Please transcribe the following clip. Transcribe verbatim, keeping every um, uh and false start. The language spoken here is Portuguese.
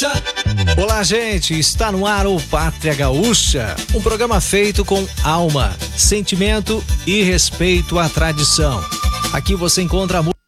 Gaúcha. Olá, gente, está no ar o Pátria Gaúcha, um programa feito com alma, sentimento e respeito à tradição. Aqui você encontra a